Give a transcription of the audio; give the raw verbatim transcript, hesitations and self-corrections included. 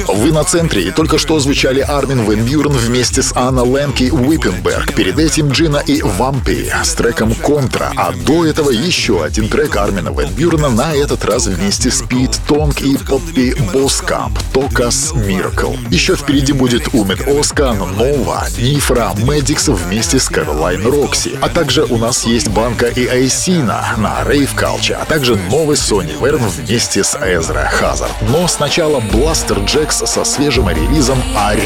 Вы на центре, и только что звучали Армин ван Бюрен вместе с Анна Ленки Уиппенберг. Перед этим Джина и Вампи с треком «Контра». А до этого еще один трек Армина ван Бюрена, на этот раз вместе с Пит Тонг и Поппи Боскап «Токас Миракл». Еще впереди будет Умет Оскан, Нова, Нифра, Медикс вместе с Кэролайн Рокси. А также у нас есть Банка и Айсина на Rave Culture, а также новый Сони Верн вместе с Эзра Хазард. Но сначала Бластер Джекс со свежим релизом «Ари».